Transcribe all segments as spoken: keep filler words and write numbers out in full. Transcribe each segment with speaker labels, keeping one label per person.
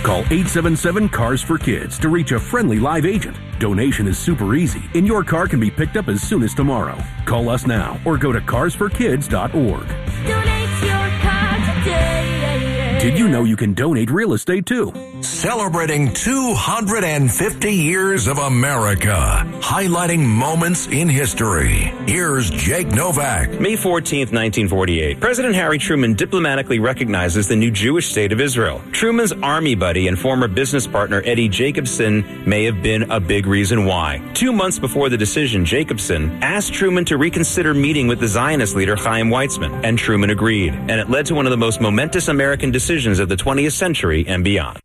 Speaker 1: Call eight seven seven, C A R S for Kids to reach a friendly live agent. Donation is super easy, and your car can be picked up as soon as tomorrow. Call us now or go to cars for kids dot org.
Speaker 2: Donate your car today.
Speaker 1: Did you know you can donate real estate too?
Speaker 3: Celebrating two hundred fifty years of America, highlighting moments in history. Here's Jake Novak.
Speaker 4: May fourteenth, nineteen forty-eight. President Harry Truman diplomatically recognizes the new Jewish state of Israel. Truman's army buddy and former business partner Eddie Jacobson may have been a big reason why. Two months before the decision, Jacobson asked Truman to reconsider meeting with the Zionist leader Chaim Weizmann, and Truman agreed, and it led to one of the most momentous American decisions of the twentieth century and beyond.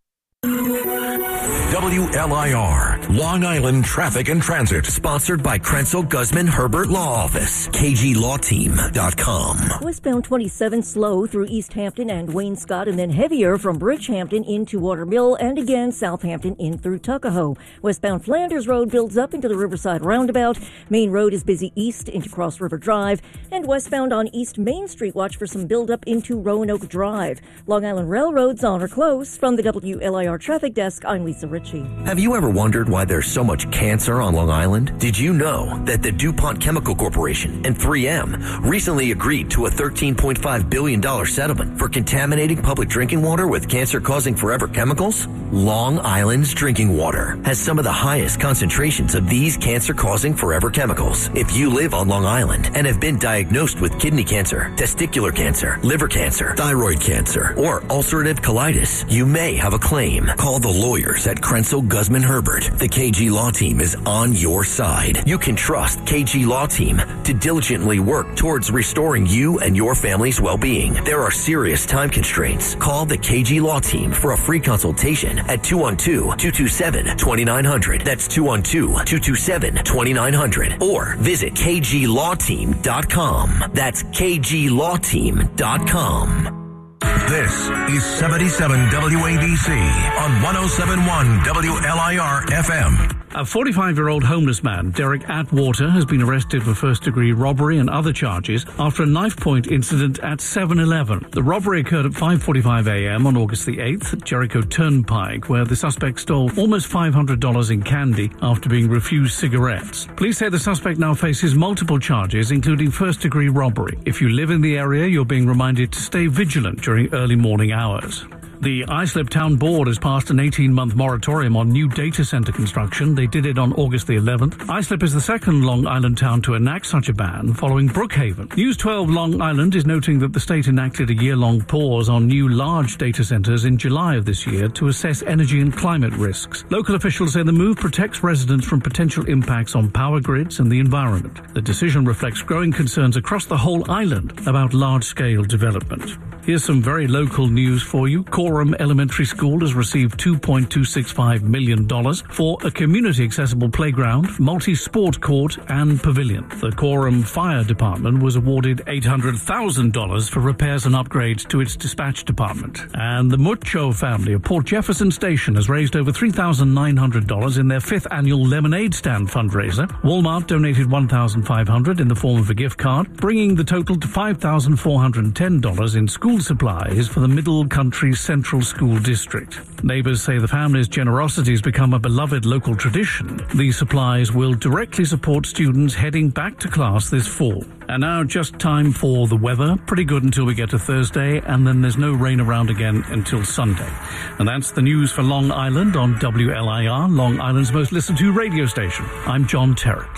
Speaker 3: W L I R, Long Island Traffic and Transit.
Speaker 5: Sponsored by Krenzel Guzman Herbert Law Office. K G Law Team dot com.
Speaker 6: Westbound twenty-seven slow through East Hampton and Waynescott, and then heavier from Bridgehampton into Watermill, and again Southampton in through Tuckahoe. Westbound Flanders Road builds up into the Riverside Roundabout. Main Road is busy east into Cross River Drive. And westbound on East Main Street, watch for some buildup into Roanoke Drive. Long Island Railroad's on or close. From the W L I R Traffic Desk, I'm Lisa Ritchie.
Speaker 5: Have you ever wondered why there's so much cancer on Long Island? Did you know that the DuPont Chemical Corporation and three M recently agreed to a thirteen point five billion dollars settlement for contaminating public drinking water with cancer-causing forever chemicals? Long Island's drinking water has some of the highest concentrations of these cancer-causing forever chemicals. If you live on Long Island and have been diagnosed with kidney cancer, testicular cancer, liver cancer, thyroid cancer, or ulcerative colitis, you may have a claim. Call the lawyers at Krenzel Guzman Herbert. The K G Law Team is on your side. You can trust K G Law Team to diligently work towards restoring you and your family's well-being. There are serious time constraints. Call the K G Law Team for a free consultation at two one two, two two seven, two nine zero zero. That's two one two, two two seven, two nine zero zero. Or visit K G Law Team dot com. That's K G Law Team dot com.
Speaker 3: This is seventy-seven W A B C on one oh seven point one W L I R F M.
Speaker 7: A forty-five-year-old homeless man, Derek Atwater, has been arrested for first-degree robbery and other charges after a knife-point incident at seven eleven. The robbery occurred at five forty-five a.m. on August the eighth at Jericho Turnpike, where the suspect stole almost five hundred dollars in candy after being refused cigarettes. Police say the suspect now faces multiple charges, including first-degree robbery. If you live in the area, you're being reminded to stay vigilant during early morning hours. The Islip Town Board has passed an eighteen-month moratorium on new data center construction. They did it on August the eleventh. Islip is the second Long Island town to enact such a ban, following Brookhaven. News twelve Long Island is noting that the state enacted a year-long pause on new large data centers in July of this year to assess energy and climate risks. Local officials say the move protects residents from potential impacts on power grids and the environment. The decision reflects growing concerns across the whole island about large-scale development. Here's some very local news for you. Coram Elementary School has received two point two six five million dollars for a community-accessible playground, multi-sport court, and pavilion. The Coram Fire Department was awarded eight hundred thousand dollars for repairs and upgrades to its dispatch department. And the Mucho family of Port Jefferson Station has raised over three thousand nine hundred dollars in their fifth annual lemonade stand fundraiser. Walmart donated one thousand five hundred dollars in the form of a gift card, bringing the total to five thousand four hundred ten dollars in school supplies for the Middle Country Central School District. Neighbors say the family's generosity has become a beloved local tradition. These supplies will directly support students heading back to class this fall. And now just time for the weather. Pretty good until we get to Thursday, and then there's no rain around again until Sunday. And that's the news for Long Island on W L I R, Long Island's most listened to radio station. I'm John Terrett.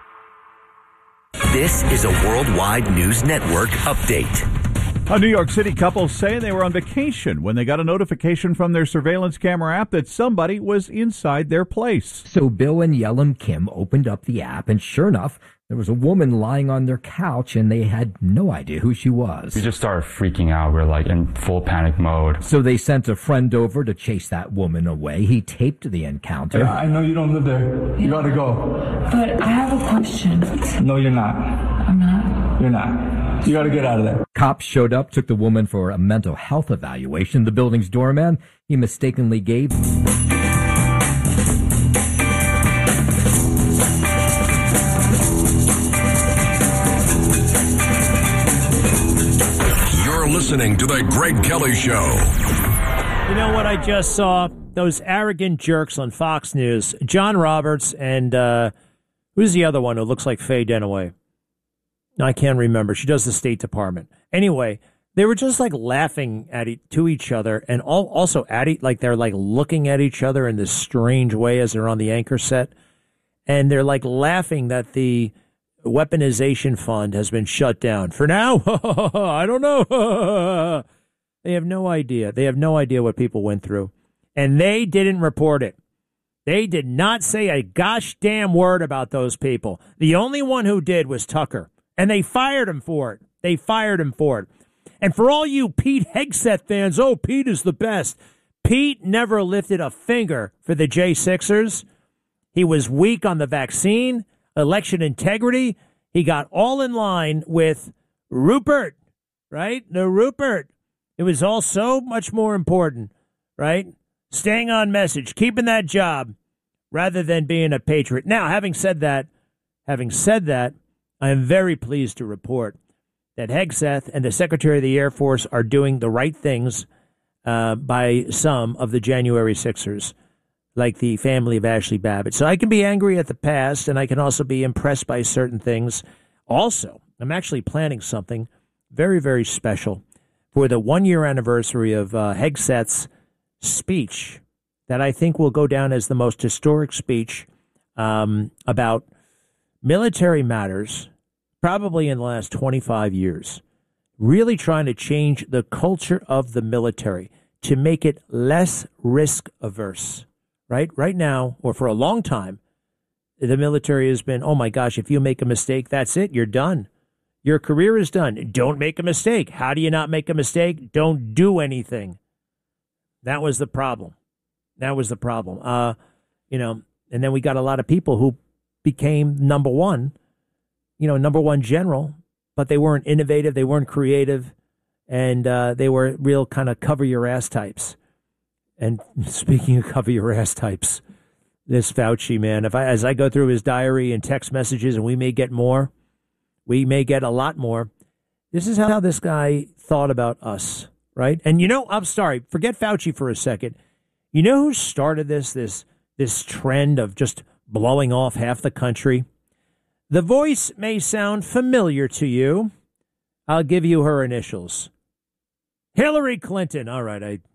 Speaker 5: This is a Worldwide News Network update.
Speaker 8: A New York City couple say they were on vacation when they got a notification from their surveillance camera app that somebody was inside their place.
Speaker 9: So Bill and Yellum Kim opened up the app, and sure enough, there was a woman lying on their couch, and they had no idea who she was.
Speaker 10: We just started freaking out. We were like in full panic mode.
Speaker 9: So they sent a friend over to chase that woman away. He taped the encounter.
Speaker 11: Yeah, I know you don't live there. You gotta go.
Speaker 12: But I have a question.
Speaker 11: No, you're not.
Speaker 12: I'm not.
Speaker 11: You're not. You gotta get out of there.
Speaker 9: Cops showed up, took the woman for a mental health evaluation. The building's doorman, he mistakenly gave...
Speaker 3: You're listening to The Greg Kelly Show.
Speaker 13: You know what I just saw? Those arrogant jerks on Fox News, John Roberts and uh, who's the other one who looks like Faye Dunaway? I can't remember. She does the State Department. Anyway, they were just like laughing at e- to each other, and all, also at e- like they're like looking at each other in this strange way as they're on the anchor set, and they're like laughing that the weaponization fund has been shut down for now. I don't know. They have no idea. They have no idea what people went through, and they didn't report it. They did not say a gosh damn word about those people. The only one who did was Tucker, and they fired him for it. They fired him for it. And for all you Pete Hegseth fans, oh, Pete is the best. Pete never lifted a finger for the J sixers. He was weak on the vaccine, election integrity. He got all in line with Rupert, right? No, Rupert. It was all so much more important, right? Staying on message, keeping that job, rather than being a patriot. Now, having said that, having said that, I am very pleased to report that Hegseth and the Secretary of the Air Force are doing the right things uh, by some of the January sixers, like the family of Ashley Babbitt. So I can be angry at the past, and I can also be impressed by certain things. Also, I'm actually planning something very, very special for the one-year anniversary of uh, Hegseth's speech that I think will go down as the most historic speech um, about military matters, probably in the last twenty-five years, really trying to change the culture of the military to make it less risk-averse, right? Right now, or for a long time, the military has been, oh my gosh, if you make a mistake, that's it, you're done. Your career is done. Don't make a mistake. How do you not make a mistake? Don't do anything. That was the problem. That was the problem. Uh, you know, and then we got a lot of people who became number one, you know, number one general, but they weren't innovative, they weren't creative, and uh, they were real kind of cover your ass types. And speaking of cover your ass types, this Fauci, man, if I as I go through his diary and text messages, and we may get more, we may get a lot more. This is how this guy thought about us, right? And you know, I'm sorry, forget Fauci for a second. You know who started this, this, this trend of just blowing off half the country? The voice may sound familiar to you. I'll give you her initials. Hillary Clinton. All right, I